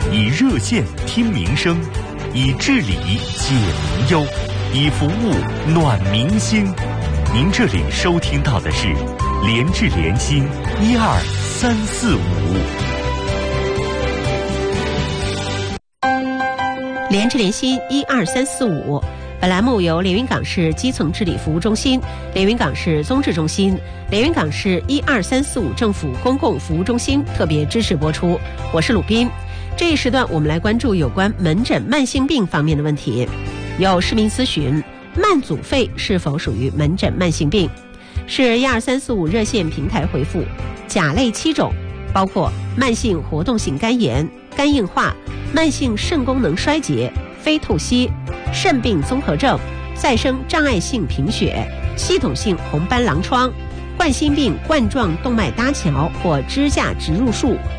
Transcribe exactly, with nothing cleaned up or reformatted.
以热线听民生，以治理解民忧，以服务暖民心。您这里收听到的是联治联心一二三四五。 联治联心一二三四五。本栏目由连云港市基层治理服务中心、连云港市综治中心、连云港市一二三四五政府公共服务中心特别支持播出。我是鲁斌。这一时段我们来关注有关门诊慢性病方面的问题。有市民咨询，慢阻肺是否属于门诊慢性病？是一二三四五热线平台回复，甲类七种，包括慢性活动性肝炎、肝硬化、慢性肾功能衰竭、非透析、肾病综合症、再生障碍性贫血、系统性红斑狼疮、冠心病冠状动脉搭桥或支架植入术